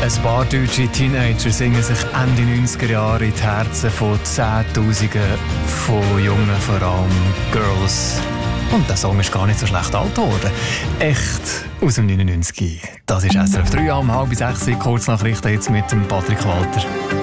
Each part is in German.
Ein paar deutsche Teenager singen sich Ende 90er Jahre in die Herzen von Zehntausenden von Jungen, vor allem Girls. Und der Song ist gar nicht so schlecht alt geworden. Echt aus dem 99. Das ist SRF 3 um 5:30, Kurznachrichten jetzt mit dem Patrick Walter.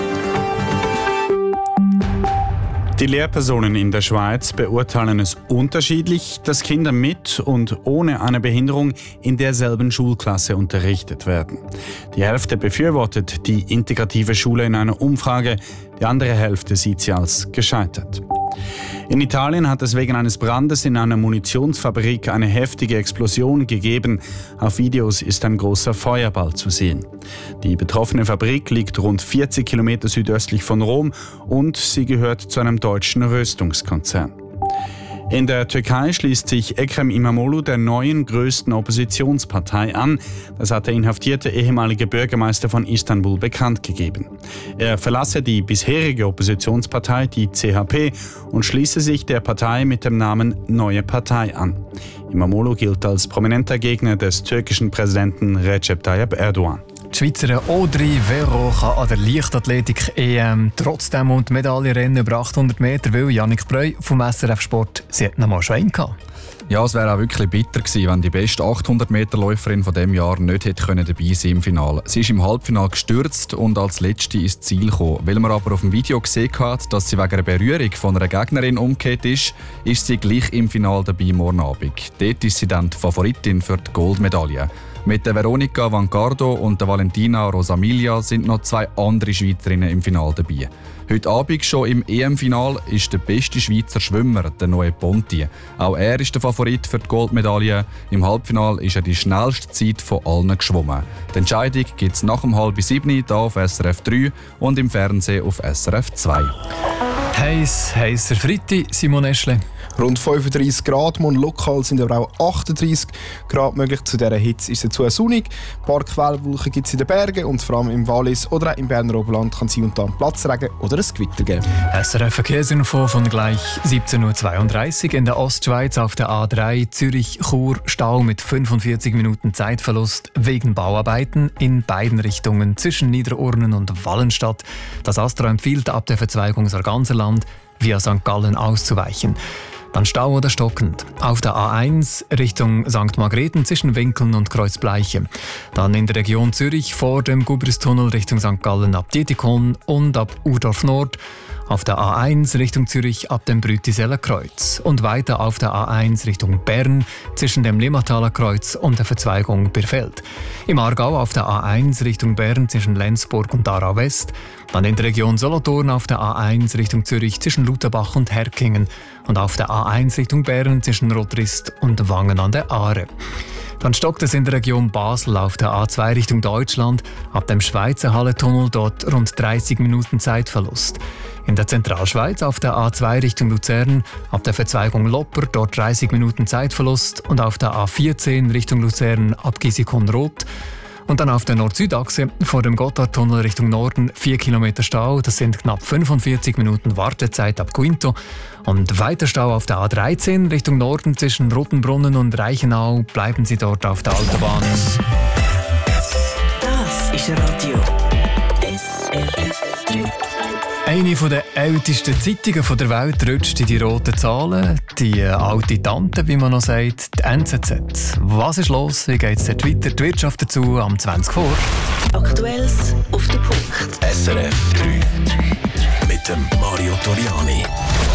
Die Lehrpersonen in der Schweiz beurteilen es unterschiedlich, dass Kinder mit und ohne eine Behinderung in derselben Schulklasse unterrichtet werden. Die Hälfte befürwortet die integrative Schule in einer Umfrage, die andere Hälfte sieht sie als gescheitert. In Italien hat es wegen eines Brandes in einer Munitionsfabrik eine heftige Explosion gegeben. Auf Videos ist ein großer Feuerball zu sehen. Die betroffene Fabrik liegt rund 40 Kilometer südöstlich von Rom und sie gehört zu einem deutschen Rüstungskonzern. In der Türkei schließt sich Ekrem İmamoğlu der neuen größten Oppositionspartei an. Das hat der inhaftierte ehemalige Bürgermeister von Istanbul bekannt gegeben. Er verlasse die bisherige Oppositionspartei, die CHP, und schließe sich der Partei mit dem Namen Neue Partei an. İmamoğlu gilt als prominenter Gegner des türkischen Präsidenten Recep Tayyip Erdogan. Die Schweizerin Audrey Vero kann an der Leichtathletik-EM trotzdem um die Medaille rennen über 800 Meter, weil Jannik Breu vom SRF Sport, sie hat noch mal Schwein gehabt. Ja, es wäre auch wirklich bitter gewesen, wenn die beste 800-Meter-Läuferin von diesem Jahr nicht hätte dabei sein im Finale. Sie ist im Halbfinale gestürzt und als Letzte ins Ziel gekommen. Weil man aber auf dem Video gesehen hat, dass sie wegen einer Berührung von einer Gegnerin umgekehrt ist sie gleich im Finale dabei morgen Abend. Dort ist sie dann die Favoritin für die Goldmedaille. Mit der Veronica Vancardo und der Valentina Rosamilia sind noch zwei andere Schweizerinnen im Finale dabei. Heute Abend schon im EM-Final ist der beste Schweizer Schwimmer, der Noe Ponti. Auch er ist der Favorit für die Goldmedaille. Im Halbfinale ist er die schnellste Zeit von allen geschwommen. Die Entscheidung gibt es nach um 6:30 hier auf SRF 3 und im Fernsehen auf SRF 2. Heißer Freitag, Simon Eschle. Rund 35 Grad, morgen lokal sind aber auch 38 Grad möglich. Zu dieser Hitze ist es dazu sonnig. Ein paar Quellwolken gibt es in den Bergen und vor allem im Wallis oder auch im Berner Oberland kann es hier und da einen Platzregen oder ein Gewitter geben. SRF Verkehrsinfo von gleich 17:32 Uhr in der Ostschweiz auf der A3 Zürich-Chur Stau mit 45 Minuten Zeitverlust wegen Bauarbeiten in beiden Richtungen zwischen Niederurnen und Wallenstadt. Das Astra empfiehlt ab der Verzweigung Sarganserland via St. Gallen auszuweichen. Dann Stau oder stockend. Auf der A1 Richtung St. Margrethen zwischen Winkeln und Kreuzbleiche. Dann in der Region Zürich vor dem Gubristunnel Richtung St. Gallen ab Dietikon und ab Urdorf Nord. Auf der A1 Richtung Zürich ab dem Brütiseller Kreuz. Und weiter auf der A1 Richtung Bern zwischen dem Limmataler Kreuz und der Verzweigung Birfeld. Im Aargau auf der A1 Richtung Bern zwischen Lenzburg und Aarau West. Dann in der Region Solothurn auf der A1 Richtung Zürich zwischen Lutherbach und Herkingen. Und auf der A1 Richtung Bern zwischen Rotrist und Wangen an der Aare. Dann stockt es in der Region Basel auf der A2 Richtung Deutschland. Ab dem Schweizer Halletunnel dort rund 30 Minuten Zeitverlust. In der Zentralschweiz auf der A2 Richtung Luzern, ab der Verzweigung Lopper dort 30 Minuten Zeitverlust und auf der A14 Richtung Luzern ab Gisikon-Rot. Und dann auf der Nord-Süd-Achse vor dem Gotthardtunnel Richtung Norden 4 Kilometer Stau. Das sind knapp 45 Minuten Wartezeit ab Quinto. Und weiter Stau auf der A13 Richtung Norden zwischen Rotenbrunnen und Reichenau. Bleiben Sie dort auf der Autobahn. Das ist Radio SRF 3. Eine der ältesten Zeitungen der Welt rutscht in die roten Zahlen. Die alte Tante, wie man noch sagt, die NZZ. Was ist los? Wie geht es dort weiter? Die Wirtschaft dazu am 20 vor. Aktuelles auf den Punkt. SRF 3 mit dem Mario Toriani.